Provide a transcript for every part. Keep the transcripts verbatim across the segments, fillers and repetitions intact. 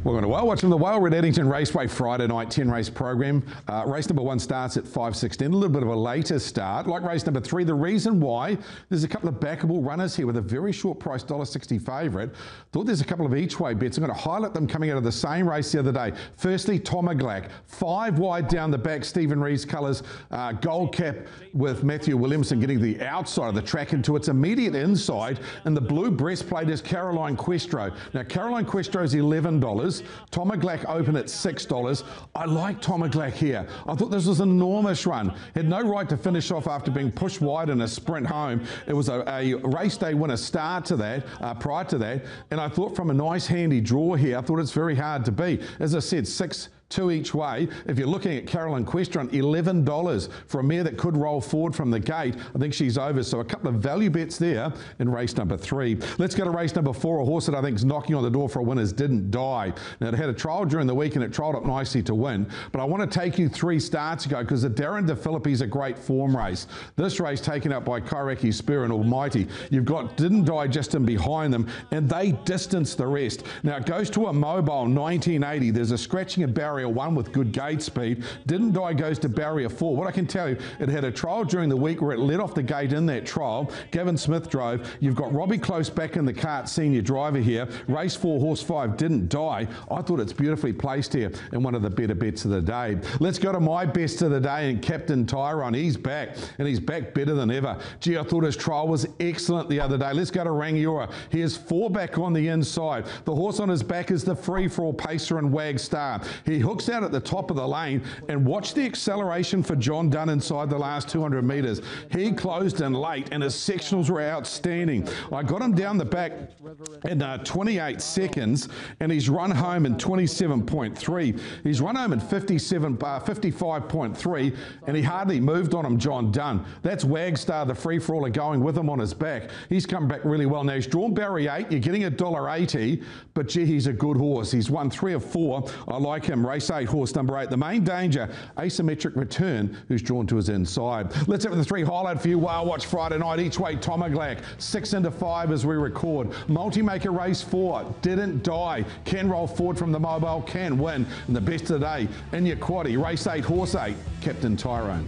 Welcome to Whale Watching the Whale Red Eddington Raceway Friday night ten race program. Uh, race number one starts at five sixteen, a little bit of a later start. Like race number three, the reason why, there's a couple of backable runners here with a very short price one dollar sixty favourite. Thought there's a couple of each way bets. I'm going to highlight them coming out of the same race the other day. Firstly, Tomaglac, five wide down the back, Stephen Reeves colours, uh, gold cap with Matthew Williamson getting the outside of the track into its immediate inside, and the blue breastplate is Caroline Questro. Now, Caroline Questro is eleven dollars. Tomaglac open at six dollars. I like Tomaglac here. I thought this was an enormous run. Had no right to finish off after being pushed wide in a sprint home. It was a, a race day winner start to that, uh, prior to that, and I thought from a nice handy draw here, I thought it's very hard to beat. As I said, six two each way. If you're looking at Caroline Questron, eleven dollars for a mare that could roll forward from the gate. I think she's over, so a couple of value bets there in race number three. Let's go to race number four, a horse that I think is knocking on the door for a winner's Didn't Die. Now, it had a trial during the week and it trialled up nicely to win, but I want to take you three starts ago because the Darren De Phillippi's a great form race. This race taken up by Kairaki Spear and Almighty. You've got Didn't Die just in behind them, and they distance the rest. Now, it goes to a mobile nineteen eighty. There's a scratching at barrier one with good gate speed. Didn't Die goes to barrier four. What I can tell you, it had a trial during the week where it let off the gate in that trial. Gavin Smith drove. You've got Robbie Close back in the cart, senior driver here. Race four, horse five, Didn't Die. I thought it's beautifully placed here in one of the better bets of the day. Let's go to my best of the day, and Captain Tyrone. He's back, and he's back better than ever. Gee, I thought his trial was excellent the other day. Let's go to Rangiora. He has four back on the inside. The horse on his back is the free-for-all pacer and Wag Star. He hooks out at the top of the lane, and watch the acceleration for John Dunn inside the last two hundred metres. He closed in late, and his sectionals were outstanding. I got him down the back in uh, twenty-eight seconds, and he's run home in twenty-seven point three. He's run home in fifty-seven, uh, fifty-five point three, and he hardly moved on him, John Dunn. That's Wagstar, the free-for-aller, going with him on his back. He's come back really well. Now, he's drawn barrier eight. You're getting a one dollar eighty, but gee, he's a good horse. He's won three of four. I like him. Race eight, horse number eight. The main danger, Asymmetric Return, who's drawn to his inside. Let's have the three highlight for you. Whale Watch Friday night, each way, Tomaglac, six into five as we record. Multi-maker race four, Didn't Die. Can roll forward from the mobile, can win. And the best of the day, in your quaddie, race eight, horse eight, Captain Tyrone.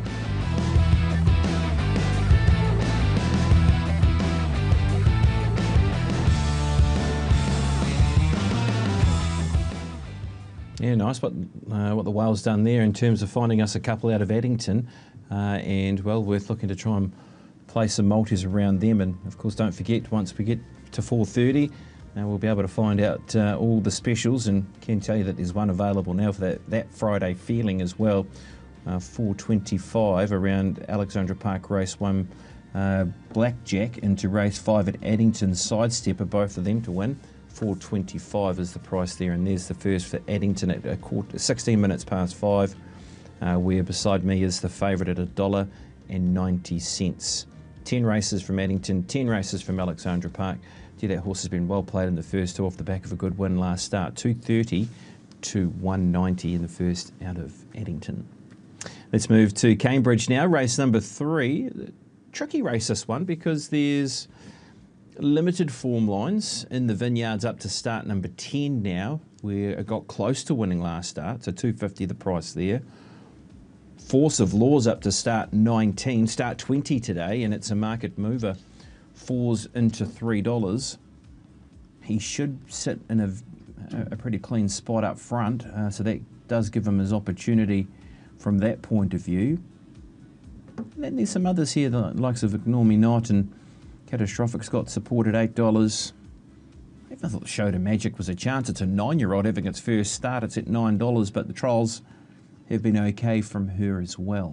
Yeah, nice what uh, what the Whale's done there in terms of finding us a couple out of Addington, uh, and well worth looking to try and play some multis around them. And of course, don't forget, once we get to four thirty, uh, we'll be able to find out uh, all the specials, and can tell you that there's one available now for that, that Friday feeling as well. Uh, four twenty-five around Alexandra Park race one, uh, Blackjack into race five at Addington, Sidestepper, both of them to win. four twenty-five is the price there, and there's the first for Addington at a quarter, sixteen minutes past five, uh, where beside me is the favourite at a dollar and ninety cents. ten races from Addington, ten races from Alexandra Park. Gee, that horse has been well played in the first two off the back of a good win last start. two thirty to one ninety in the first out of Addington. Let's move to Cambridge now, race number three. Tricky race this one because there's limited form lines in the Vineyards up to start number ten now, where it got close to winning last start, so two fifty the price there. Force of Laws up to start nineteen, start twenty today, and it's a market mover. Fours into three dollars. He should sit in a, a pretty clean spot up front, uh, so that does give him his opportunity from that point of view. And then there's some others here, the likes of Ignore Me Not and Catastrophic's got support at eight dollars. I thought Show to Magic was a chance. It's a nine-year-old having its first start. It's at nine dollars, but the trials have been okay from her as well.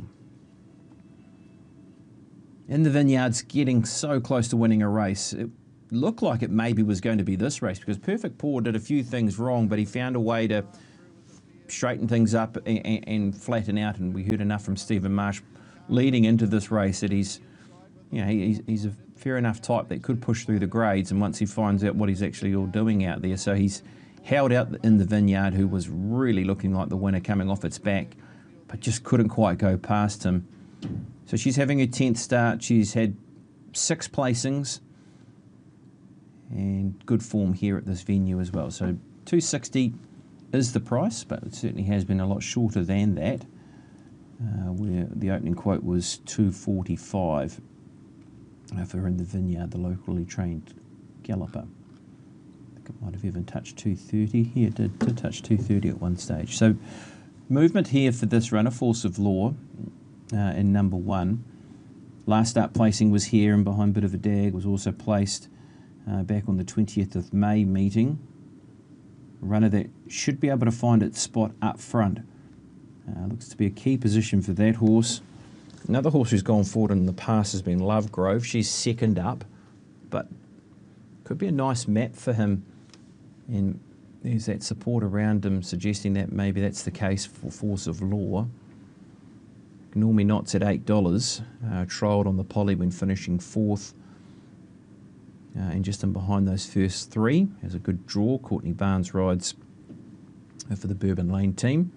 In the Vineyards, getting so close to winning a race. It looked like it maybe was going to be this race because Perfect Paw did a few things wrong, but he found a way to straighten things up and, and, and flatten out, and we heard enough from Stephen Marsh leading into this race that he's, you know, he, he's a fair enough type that could push through the grades, and once he finds out what he's actually all doing out there. So he's held out in the Vineyard, who was really looking like the winner coming off its back, but just couldn't quite go past him. So she's having her tenth start. She's had six placings, and good form here at this venue as well. So two sixty is the price, but it certainly has been a lot shorter than that, uh, where the opening quote was two forty-five for In the Vineyard, the locally trained galloper. I think it might have even touched two thirty. Yeah, it did, did touch two thirty at one stage. So movement here for this runner, Force of Law, uh, in number one. Last start placing was here, and behind Bit of a Dag was also placed uh, back on the twentieth of May meeting. A runner that should be able to find its spot up front. Uh, looks to be a key position for that horse. Another horse who's gone forward in the past has been Lovegrove. She's second up, but could be a nice map for him. And there's that support around him suggesting that maybe that's the case for Force of Law. Ignore Me Not's at eight dollars. Uh, trialled on the poly when finishing fourth. Uh, and just in behind those first three, has a good draw. Courtney Barnes rides for the Bourbon Lane team.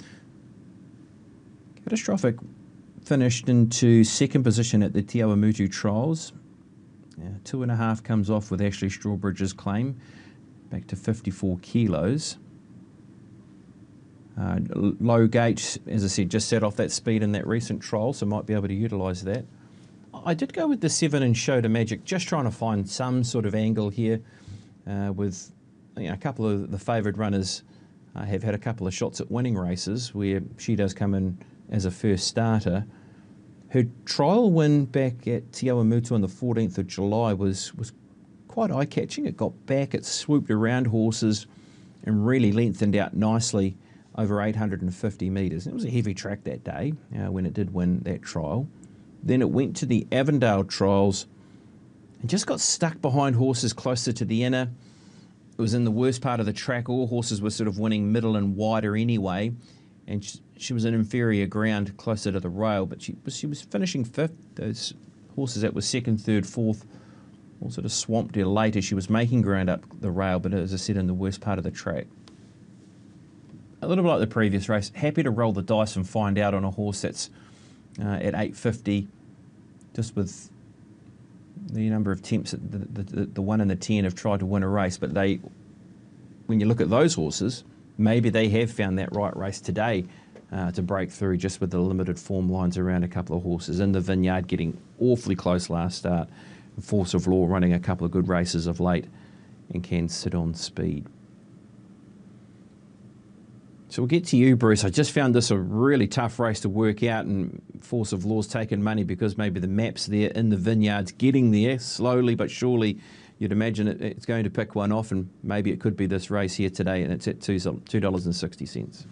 Catastrophic finished into second position at the Te Awamutu trials. Uh, two and a half comes off with Ashley Strawbridge's claim, back to fifty-four kilos. Uh, low gate, as I said, just set off that speed in that recent trial, so might be able to utilise that. I did go with the seven and Show to Magic, just trying to find some sort of angle here uh, with you know, a couple of the favoured runners uh, have had a couple of shots at winning races where she does come in as a first starter. Her trial win back at Te Awamutu on the fourteenth of July was, was quite eye-catching. It got back, it swooped around horses and really lengthened out nicely over eight hundred fifty metres. It was a heavy track that day uh, when it did win that trial. Then it went to the Avondale trials and just got stuck behind horses closer to the inner. It was in the worst part of the track. All horses were sort of winning middle and wider anyway, and she, she was in inferior ground closer to the rail, but she was, she was finishing fifth. Those horses that were second, third, fourth all sort of swamped her later. She was making ground up the rail, but as I said, in the worst part of the track. A little bit like the previous race, happy to roll the dice and find out on a horse that's uh, at eight fifty, just with the number of attempts that the, the, the one and the ten have tried to win a race, but they, when you look at those horses, maybe they have found that right race today uh, to break through, just with the limited form lines around a couple of horses. In the Vineyard getting awfully close last start, Force of Law running a couple of good races of late and can sit on speed. So we'll get to you, Bruce. I just found this a really tough race to work out, and Force of Law's taken money because maybe the map's there in the Vineyard's getting there slowly but surely. You'd imagine it, it's going to pick one off, and maybe it could be this race here today, and it's at two dollars and sixty cents.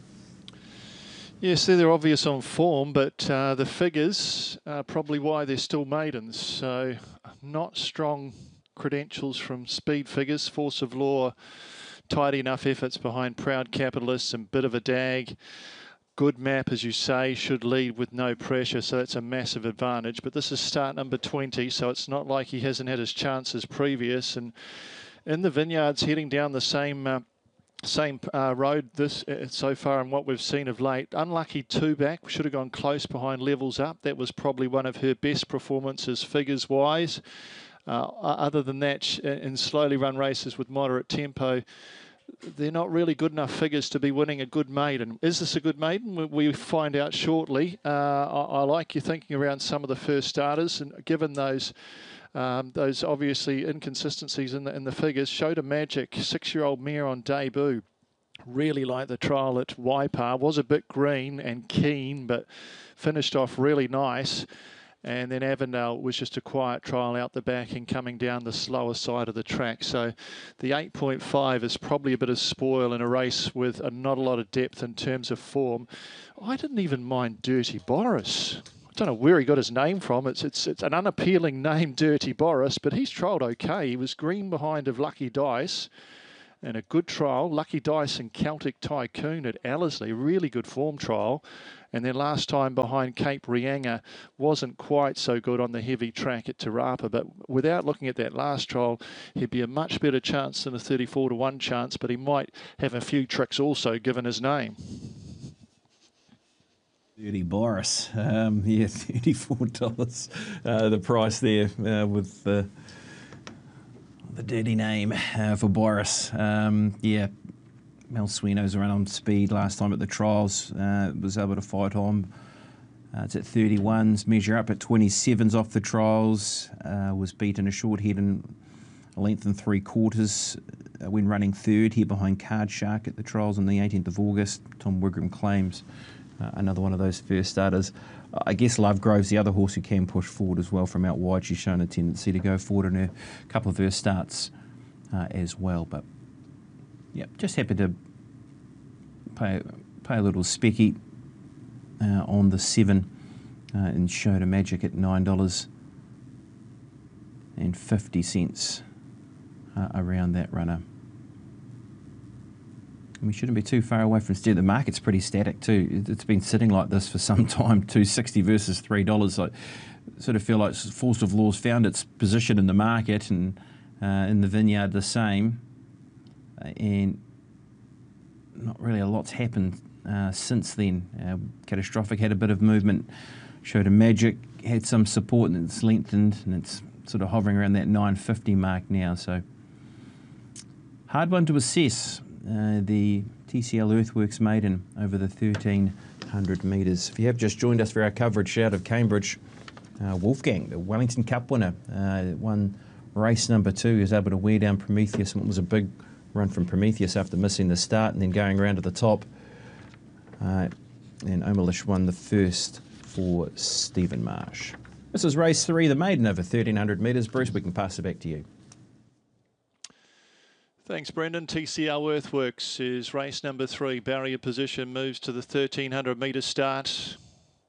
Yes, they're obvious on form, but uh, the figures are probably why they're still maidens. So not strong credentials from speed figures. Force of Law, tidy enough efforts behind Proud Capitalists and Bit of a Dag. Good map, as you say, should lead with no pressure, so that's a massive advantage. But this is start number twenty, so it's not like he hasn't had his chances previous. And in the Vineyards, heading down the same uh, same uh, road this uh, so far and what we've seen of late. Unlucky two back, should have gone close behind Levels Up. That was probably one of her best performances figures-wise. Uh, other than that, in slowly run races with moderate tempo, they're not really good enough figures to be winning a good maiden. Is this a good maiden? We find out shortly. Uh, I, I like your thinking around some of the first starters, and given those um, those obviously inconsistencies in the, in the figures. Show to Magic, six-year-old mare on debut. Really like the trial at Waipa. Was a bit green and keen, but finished off really nice. And then Avondale was just a quiet trial out the back and coming down the slower side of the track. So the eight point five is probably a bit of spoil in a race with a, not a lot of depth in terms of form. I didn't even mind Dirty Boris. I don't know where he got his name from. It's, it's, it's an unappealing name, Dirty Boris, but he's trialled okay. He was green behind of Lucky Dice. And a good trial, Lucky Dice and Celtic Tycoon at Ellerslie, really good form trial. And then last time behind Cape Rianga wasn't quite so good on the heavy track at Te Rapa. But without looking at that last trial, he'd be a much better chance than a thirty-four to one chance, but he might have a few tricks also given his name. Dirty Boris, um, yeah, thirty-four dollars, uh, the price there uh, with the... the dirty name uh, for Boris. Um, yeah, Mel Sweno's run on speed last time at the trials. Uh, was able to fight on. Uh, it's at thirty-ones, measure up at twenty-sevens off the trials. Uh, was beaten a short head and a length and three quarters uh, when running third here behind Card Shark at the trials on the eighteenth of August. Tom Wigram claims uh, another one of those first starters. I guess Lovegrove's the other horse who can push forward as well from out wide. She's shown a tendency to go forward in her couple of her starts uh, as well. But yeah, just happy to pay, pay a little specky uh, on the seven uh, and Show to Magic at nine dollars and fifty cents uh, around that runner. We shouldn't be too far away from steer. The market's pretty static too. It's been sitting like this for some time, two sixty versus three dollars. I sort of feel like Force of Law's found its position in the market, and uh, in the Vineyard the same. Uh, and not really a lot's happened uh, since then. Uh, Catastrophic had a bit of movement. Show to Magic had some support, and it's lengthened, and it's sort of hovering around that nine fifty mark now. So hard one to assess. Uh, the T C L Earthworks maiden over the thirteen hundred metres. If you have just joined us for our coverage out of Cambridge, uh, Wolfgang, the Wellington Cup winner, uh, won race number two. He was able to wear down Prometheus, and it was a big run from Prometheus after missing the start and then going around to the top. Uh, and Omalish won the first for Stephen Marsh. This is race three, the maiden over thirteen hundred metres. Bruce, we can pass it back to you. Thanks, Brendan. T C L Earthworks is race number three. Barrier position moves to the thirteen hundred metre start.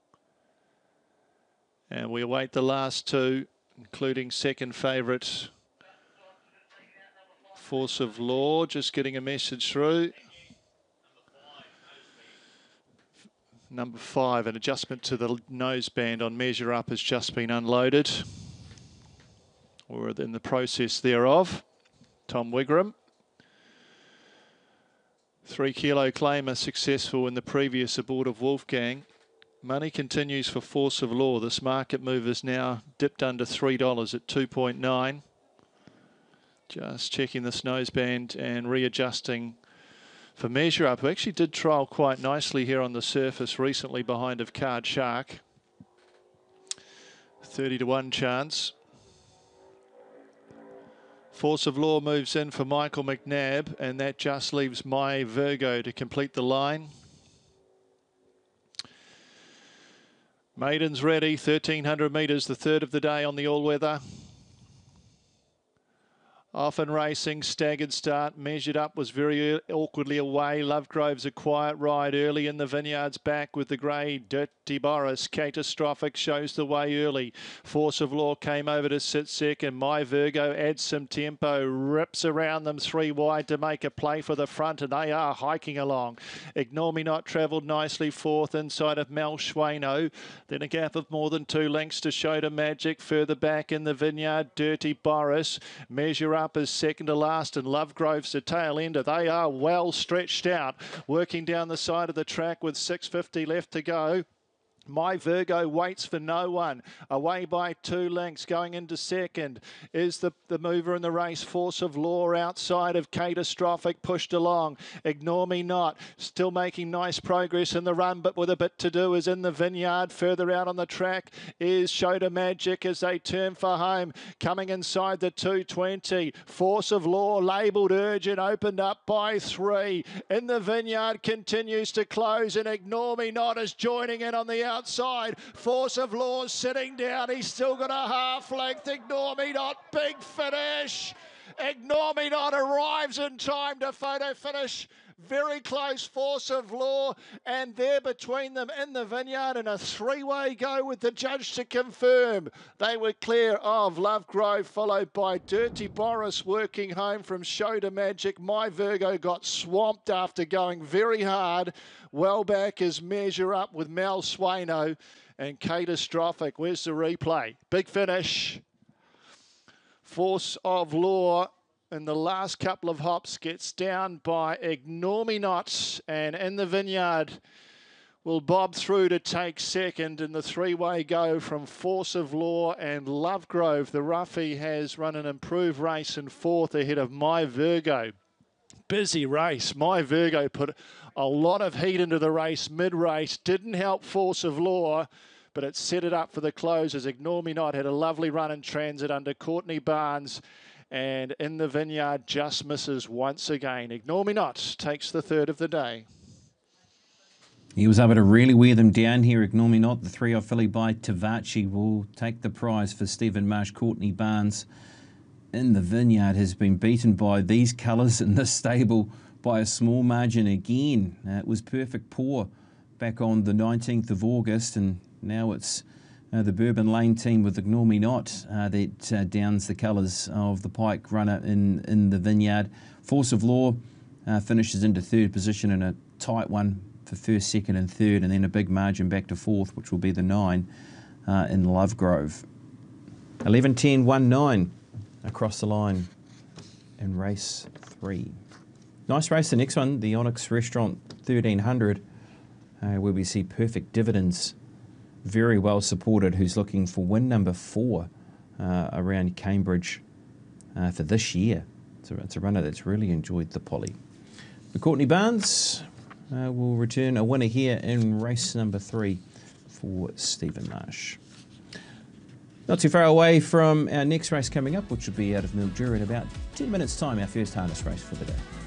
And we await the last two, including second favourite Force of Law. Just getting a message through. Number five, an adjustment to the noseband on Measure Up has just been unloaded, or in the process thereof. Tom Wigram. Three kilo claimer successful in the previous aboard of Wolfgang. Money continues for Force of Law. This market move is now dipped under three dollars at two point nine. Just checking this noseband and readjusting for Measure Up, who actually did trial quite nicely here on the surface recently behind of Card Shark. thirty to one chance. Force of Law moves in for Michael McNabb, and that just leaves My Virgo to complete the line. Maiden's ready, thirteen hundred metres, the third of the day on the all-weather. Off and racing, staggered start, Measured Up was very awkwardly away. Lovegrove's a quiet ride early in the Vineyards back with the grey Dirty Boris. Catastrophic shows the way early. Force of Law came over to sit second. My Virgo adds some tempo, rips around them three wide to make a play for the front, and they are hiking along. Ignore Me Not travelled nicely fourth inside of Mel Schwano. Then a gap of more than two lengths to Show to Magic. Further back in the Vineyard, Dirty Boris. Measure Up is second to last, and Lovegrove's the tail ender. They are well stretched out, working down the side of the track with six fifty left to go. My Virgo waits for no one. Away by two lengths. Going into second is the, the mover in the race. Force of Law outside of Catastrophic, pushed along. Ignore Me Not. Still making nice progress in the run, but with a bit to do, is in the Vineyard. Further out on the track is Show to Magic as they turn for home. Coming inside the two twenty. Force of Law labelled urgent, opened up by three. In the Vineyard continues to close, and Ignore Me Not is joining in on the outside. Outside, Force of Law sitting down. He's still got a half length. Ignore Me Not, big finish. Ignore Me Not arrives in time to photo finish. Very close, Force of Law, and there between them in the Vineyard, and a three-way go with the judge to confirm. They were clear of Lovegrove, followed by Dirty Boris working home from Show to Magic. My Virgo got swamped after going very hard. Well back is Measure Up with Mel Schwano, and Catastrophic. Where's the replay? Big finish. Force of Law in the last couple of hops gets down by Ignore Me Not, and in the Vineyard will bob through to take second in the three-way go from Force of Law and Lovegrove. The roughie has run an improved race in fourth ahead of My Virgo. Busy race. My Virgo put a lot of heat into the race mid-race. Didn't help Force of Law, but it set it up for the close as Ignore Me Not had a lovely run in transit under Courtney Barnes. And In the Vineyard just misses once again. Ignore Me Not takes the third of the day. He was able to really wear them down here. Ignore Me Not. The three-off filly by Tavachi will take the prize for Stephen Marsh. Courtney Barnes In the Vineyard has been beaten by these colours in this stable by a small margin again. Uh, it was Perfect Pour back on the nineteenth of August, and now it's uh, the Bourbon Lane team with Ignore Me Not uh, that uh, downs the colours of the Pike runner in, in the Vineyard. Force of Law uh, finishes into third position in a tight one for first, second and third, and then a big margin back to fourth, which will be the nine uh, in Lovegrove. eleven, ten, one, nine across the line in race three. Nice race, the next one, the Onyx Restaurant thirteen hundred, uh, where we see Perfect Dividends, very well supported, who's looking for win number four uh, around Cambridge uh, for this year. So it's a runner that's really enjoyed the Poly. The Courtney Barnes uh, will return a winner here in race number three for Stephen Marsh. Not too far away from our next race coming up, which will be out of Mildura in about ten minutes' time, our first harness race for the day.